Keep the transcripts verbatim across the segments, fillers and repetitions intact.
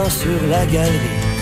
sur la galerie.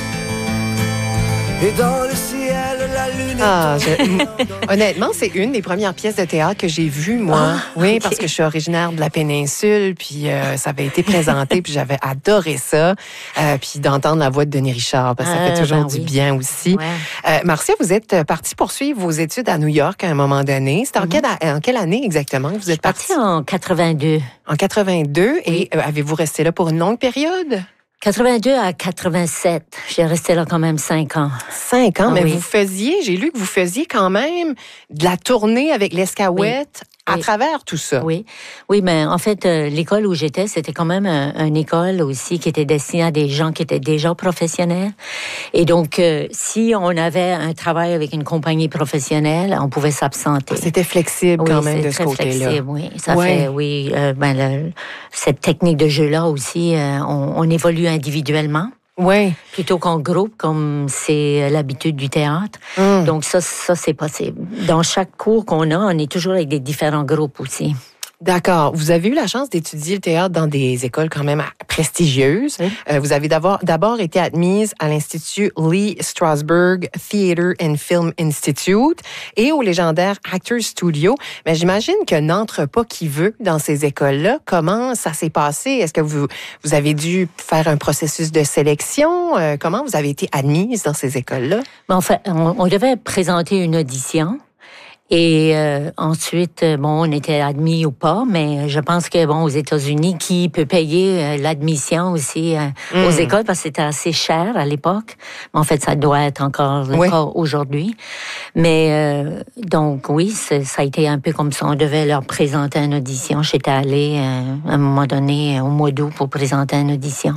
Et dans le ciel, la lune ah, je... Honnêtement, c'est une des premières pièces de théâtre que j'ai vues, moi. Ah, oui, okay. Parce que je suis originaire de la péninsule, puis euh, ça avait été présenté, puis j'avais adoré ça. Euh, puis d'entendre la voix de Denis Richard, parce que ça fait euh, toujours ben du oui. bien aussi. Ouais. Euh, Marcia, vous êtes partie poursuivre vos études à New York à un moment donné. C'était en, mm-hmm. quelle, en quelle année exactement que vous êtes partie? Je suis partie en quatre-vingt-deux. En quatre-vingt-deux, oui. Et euh, avez-vous resté là pour une longue période? quatre-vingt-deux à quatre-vingt-sept. J'ai resté là quand même cinq ans. Cinq ans? Ah, mais oui. vous faisiez, j'ai lu que vous faisiez quand même de la tournée avec l'Escaouette oui. à oui. travers tout ça. Oui. Oui, mais en fait, euh, l'école où j'étais, c'était quand même un, une école aussi qui était destinée à des gens qui étaient déjà professionnels. Et donc, euh, si on avait un travail avec une compagnie professionnelle, on pouvait s'absenter. Ah, c'était flexible quand oui, même de ce côté-là. Flexible, oui. Ça ouais. fait, oui, euh, ben, le, cette technique de jeu-là aussi, euh, on, on évolue individuellement. Oui. Plutôt qu'en groupe, comme c'est l'habitude du théâtre. Mm. Donc ça, ça, c'est possible. Dans chaque cours qu'on a, on est toujours avec des différents groupes aussi. D'accord. Vous avez eu la chance d'étudier le théâtre dans des écoles quand même prestigieuses. Oui. Euh, vous avez d'abord, d'abord été admise à l'Institut Lee Strasberg Theatre and Film Institute et au légendaire Actors Studio. Mais j'imagine que n'entre pas qui veut dans ces écoles-là. Comment ça s'est passé? Est-ce que vous, vous avez dû faire un processus de sélection? Euh, comment vous avez été admise dans ces écoles-là? En fait, on, on devait présenter une audition. Et euh, ensuite, bon, on était admis ou pas, mais je pense que, bon, aux États-Unis, qui peut payer euh, l'admission aussi euh, mmh. aux écoles, parce que c'était assez cher à l'époque. En fait, ça doit être encore le oui. cas aujourd'hui. Mais euh, donc, oui, ça a été un peu comme ça. On devait leur présenter une audition. J'étais allée euh, à un moment donné au mois d'août pour présenter une audition.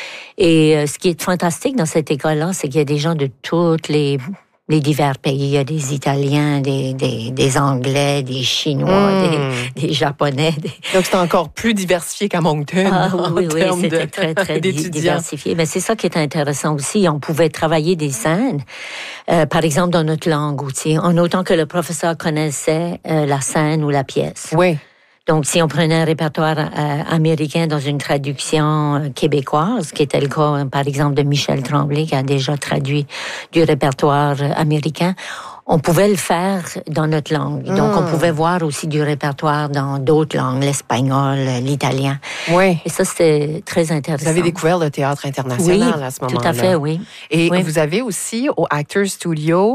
Et euh, ce qui est fantastique dans cette école-là, c'est qu'il y a des gens de toutes les... les divers pays. Il y a des Italiens, des, des, des Anglais, des Chinois, mmh. des, des Japonais. Des... Donc, c'est encore plus diversifié qu'à Moncton. Ah, en oui, oui, c'était de, très, très diversifié. Mais c'est ça qui est intéressant aussi. On pouvait travailler des scènes, euh, par exemple, dans notre langue aussi, en autant que le professeur connaissait euh, la scène ou la pièce. Oui. Donc, si on prenait un répertoire euh, américain dans une traduction euh, québécoise, qui était le cas, par exemple, de Michel Tremblay, qui a déjà traduit du répertoire euh, américain, on pouvait le faire dans notre langue. Mmh. Donc, on pouvait voir aussi du répertoire dans d'autres langues, l'espagnol, l'italien. Oui. Et ça, c'était très intéressant. Vous avez découvert le théâtre international oui, à ce moment-là. Tout à fait, oui. Et oui. vous avez aussi, au Actors Studio,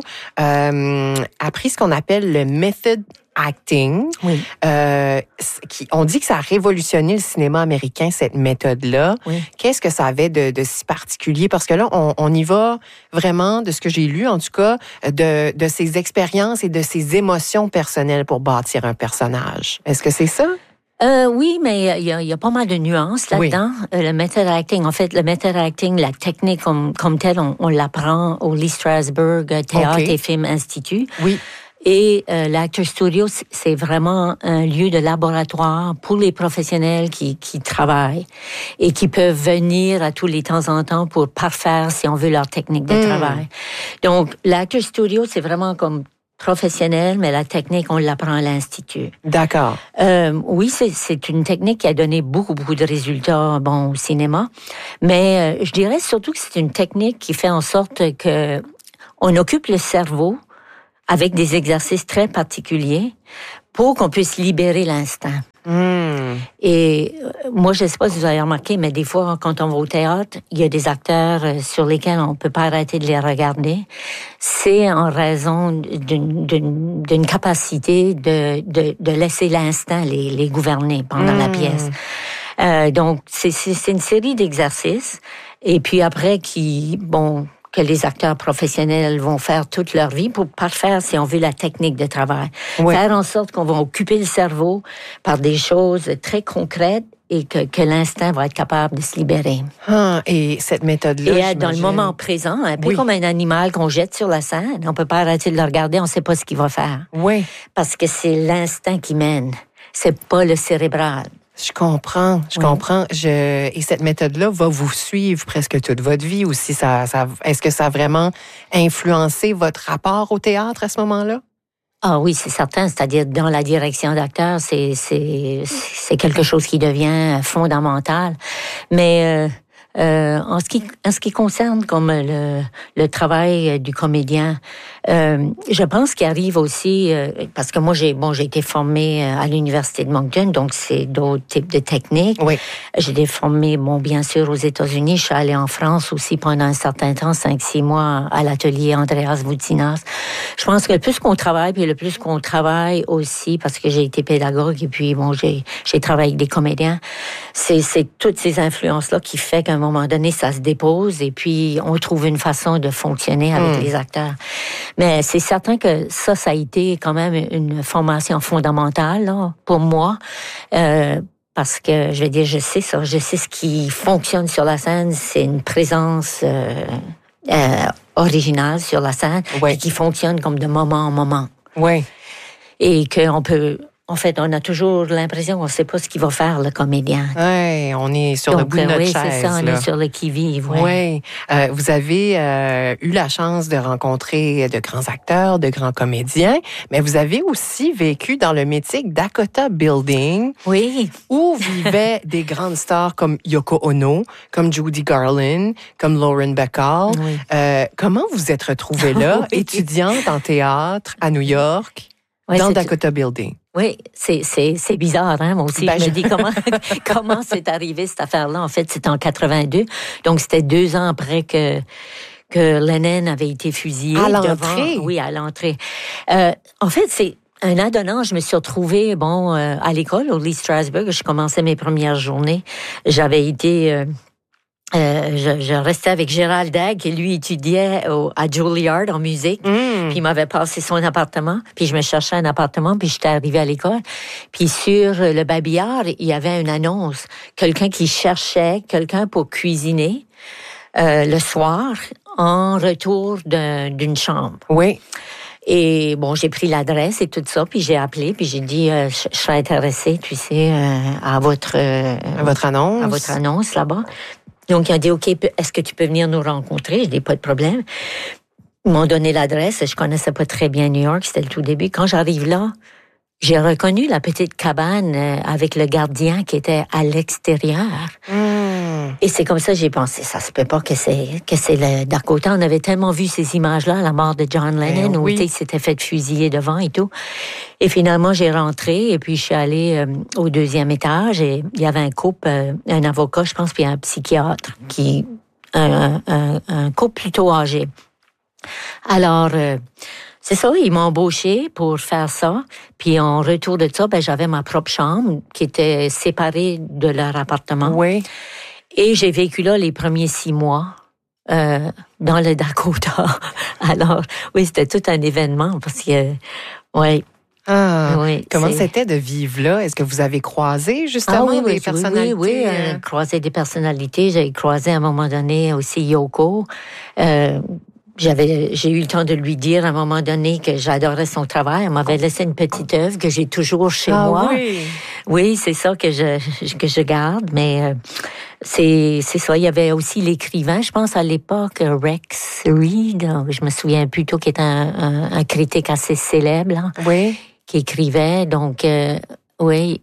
euh, appris ce qu'on appelle le method acting. Oui. Euh, qui, on dit que ça a révolutionné le cinéma américain, cette méthode-là. Oui. Qu'est-ce que ça avait de, de si particulier? Parce que là, on, on y va vraiment, de ce que j'ai lu en tout cas, de, de ses expériences et de ses émotions personnelles pour bâtir un personnage. Est-ce que c'est ça? Euh, oui, mais il y, y a pas mal de nuances là-dedans. Oui. Euh, le method acting, en fait, le method acting, la technique comme, comme telle, on, on l'apprend au Lee Strasberg Théâtre okay. et Film Institute. Oui. Et euh, l'Actors Studio, c'est vraiment un lieu de laboratoire pour les professionnels qui, qui travaillent et qui peuvent venir à tous les temps en temps pour parfaire, si on veut, leur technique de mmh. travail. Donc, l'Actors Studio, c'est vraiment comme professionnel, mais la technique, on l'apprend à l'Institut. D'accord. Euh, oui, c'est, c'est une technique qui a donné beaucoup, beaucoup de résultats, bon, au cinéma. Mais euh, je dirais surtout que c'est une technique qui fait en sorte que on occupe le cerveau avec des exercices très particuliers pour qu'on puisse libérer l'instinct. Mmh. Et euh, moi, je ne sais pas si vous avez remarqué, mais des fois, quand on va au théâtre, il y a des acteurs euh, sur lesquels on ne peut pas arrêter de les regarder. C'est en raison d'une, d'une, d'une capacité de, de, de laisser l'instinct les, les gouverner pendant mmh. la pièce. Euh, donc, c'est, c'est, c'est une série d'exercices. Et puis après, qui, bon... que les acteurs professionnels vont faire toute leur vie pour parfaire, si on veut, la technique de travail. Oui. Faire en sorte qu'on va occuper le cerveau par des choses très concrètes et que, que l'instinct va être capable de se libérer. Ah, et cette méthode-là, Et j'imagine... dans le moment présent, un peu oui. comme un animal qu'on jette sur la scène, on peut pas arrêter de le regarder, on ne sait pas ce qu'il va faire. Oui. Parce que c'est l'instinct qui mène, c'est pas le cérébral. Je comprends, je oui. comprends. Je... Et cette méthode-là va vous suivre presque toute votre vie aussi. Ça, ça... Est-ce que ça a vraiment influencé votre rapport au théâtre à ce moment-là? Ah oui, c'est certain. C'est-à-dire, dans la direction d'acteur, c'est, c'est, c'est quelque chose qui devient fondamental. Mais... Euh... Euh, en ce qui en ce qui concerne comme le le travail du comédien, euh, je pense qu'il arrive aussi euh, parce que moi j'ai bon j'ai été formée à l'université de Moncton, donc c'est d'autres types de techniques. Oui. J'ai été formée bon bien sûr aux États-Unis, je suis allée en France aussi pendant un certain temps, cinq six mois à l'atelier Andreas Voutinas. Je pense que le plus qu'on travaille, puis le plus qu'on travaille aussi parce que j'ai été pédagogue et puis bon j'ai j'ai travaillé avec des comédiens, c'est c'est toutes ces influences là qui fait qu'à un moment donné, ça se dépose et puis on trouve une façon de fonctionner avec mmh. les acteurs. Mais c'est certain que ça, ça a été quand même une formation fondamentale là, pour moi. Euh, parce que, je vais dire, je sais ça, je sais ce qui fonctionne sur la scène, c'est une présence euh, euh, originale sur la scène ouais. qui fonctionne comme de moment en moment. Oui. Et qu'on peut... En fait, on a toujours l'impression qu'on ne sait pas ce qu'il va faire, le comédien. Oui, on est sur Donc, le bout de notre oui, chaise. Oui, c'est ça, on là. est sur le qui-vive. Oui, ouais. euh, vous avez euh, eu la chance de rencontrer de grands acteurs, de grands comédiens, mais vous avez aussi vécu dans le mythique Dakota Building, oui. où vivaient des grandes stars comme Yoko Ono, comme Judy Garland, comme Lauren Bacall. Oui. Euh, comment vous êtes retrouvée là, oui. étudiante en théâtre à New York, oui, dans Dakota Building? Oui, c'est, c'est, c'est bizarre, hein, moi aussi. Ben, je je... me dis comment, comment c'est arrivé cette affaire-là. En fait, c'était en quatre-vingt-deux. Donc, c'était deux ans après que, que Lennon avait été fusillé. À l'entrée? Devant, oui, à l'entrée. Euh, en fait, c'est un an donnant, je me suis retrouvée, bon, euh, à l'école, au Lee Strasberg. Je commençais mes premières journées. J'avais été... Euh, Euh, je, je restais avec Gérald Dagg, qui lui étudiait au, à Juilliard en musique. Mm. Puis il m'avait passé son appartement. Puis je me cherchais un appartement. Puis j'étais arrivée à l'école. Puis sur le babillard, il y avait une annonce. Quelqu'un qui cherchait quelqu'un pour cuisiner euh, le soir en retour d'un, d'une chambre. Oui. Et bon, j'ai pris l'adresse et tout ça, puis j'ai appelé, puis j'ai dit, euh, je, je serais intéressée, tu sais, euh, à votre... Euh, à votre annonce. À votre annonce, là-bas. Donc, ils ont dit, OK, est-ce que tu peux venir nous rencontrer? Je dis, pas de problème. Ils m'ont donné l'adresse. Je connaissais pas très bien New York. C'était le tout début. Quand j'arrive là, j'ai reconnu la petite cabane avec le gardien qui était à l'extérieur. Mm. Et c'est comme ça que j'ai pensé, ça se peut pas que c'est, que c'est le Dakota. On avait tellement vu ces images-là, la mort de John Lennon, eh oui. où il s'était fait fusiller devant et tout. Et finalement, j'ai rentré et puis je suis allée euh, au deuxième étage et il y avait un couple, euh, un avocat, je pense, puis un psychiatre, qui un, un, un couple plutôt âgé. Alors, euh, c'est ça, ils m'ont embauché pour faire ça. Puis en retour de ça, ben, j'avais ma propre chambre qui était séparée de leur appartement. Oui. Et j'ai vécu là les premiers six mois euh, dans le Dakota. Alors, oui, c'était tout un événement parce que, oui. Ah, oui, comment c'est... c'était de vivre là? Est-ce que vous avez croisé justement ah, oui, des oui, personnalités? Oui, oui, oui euh, croisé des personnalités. J'ai croisé à un moment donné aussi Yoko. Euh, J'avais, j'ai eu le temps de lui dire à un moment donné que j'adorais son travail. Elle m'avait laissé une petite œuvre que j'ai toujours chez ah, moi. Oui, oui, c'est ça que je que je garde. Mais euh, c'est c'est ça. Il y avait aussi l'écrivain, je pense à l'époque Rex Reed. Je me souviens plutôt qu'il était un, un, un critique assez célèbre, là, oui, qui écrivait. Donc euh, oui.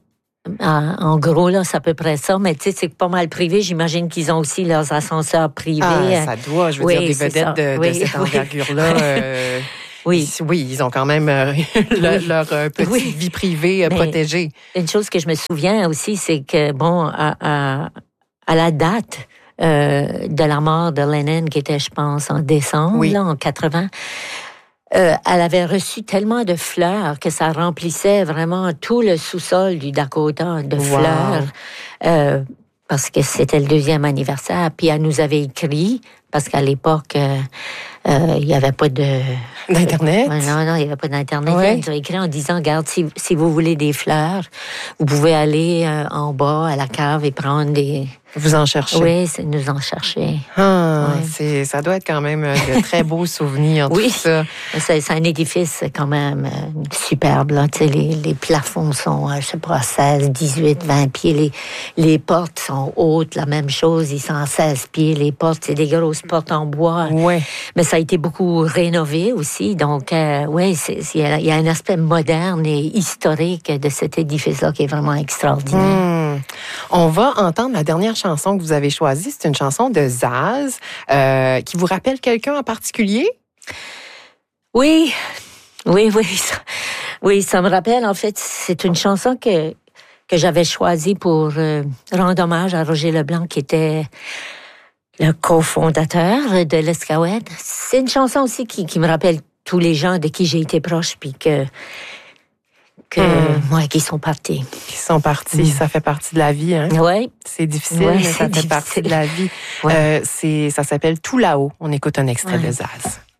En gros, là, c'est à peu près ça. Mais tu sais, c'est pas mal privé. J'imagine qu'ils ont aussi leurs ascenseurs privés. Ah, ça doit, je veux oui, dire, des vedettes de, oui, de cette oui. envergure-là. Euh, oui. Oui, ils ont quand même euh, leur, oui. leur euh, petite oui. vie privée euh, Mais protégée. Une chose que je me souviens aussi, c'est que, bon, à, à, à la date euh, de la mort de Lennon, qui était, je pense, en décembre, oui. là, en quatre-vingts, Euh, elle avait reçu tellement de fleurs que ça remplissait vraiment tout le sous-sol du Dakota de wow. fleurs. Euh, parce que c'était le deuxième anniversaire. Puis elle nous avait écrit, parce qu'à l'époque, euh, euh, il n'y avait pas de... D'Internet? Euh, non, non, il n'y avait pas d'Internet. Ouais. Elle nous a écrit en disant, regarde, si, si vous voulez des fleurs, vous pouvez aller euh, en bas à la cave et prendre des... Vous en cherchez? Oui, c'est nous en chercher. Ah, ouais. c'est, ça doit être quand même de très beaux souvenirs, oui. tout ça. C'est, c'est un édifice quand même euh, superbe, là. Tu sais, les, les plafonds sont, euh, je sais pas, seize, dix-huit, vingt pieds. Les, les portes sont hautes, la même chose. Ils sont à seize pieds. Les portes, c'est des grosses portes en bois. Ouais. Mais ça a été beaucoup rénové aussi. Donc, euh, oui, il y, y a un aspect moderne et historique de cet édifice-là qui est vraiment extraordinaire. Mmh. On va entendre la dernière chanson que vous avez choisie. C'est une chanson de Zaz euh, qui vous rappelle quelqu'un en particulier? Oui, oui, oui. Ça, oui, ça me rappelle, en fait, c'est une chanson que, que j'avais choisie pour euh, rendre hommage à Roger Leblanc, qui était le cofondateur de l'Escouade. C'est une chanson aussi qui, qui me rappelle tous les gens de qui j'ai été proche, puis que, que mmh. ouais, qui sont partis. Qui sont partis, mmh. ça fait partie de la vie. Hein? Oui. C'est difficile, ouais, mais ça fait difficile. partie de la vie. Ouais. Euh, c'est, ça s'appelle Tout là-haut. On écoute un extrait ouais. de Zaz.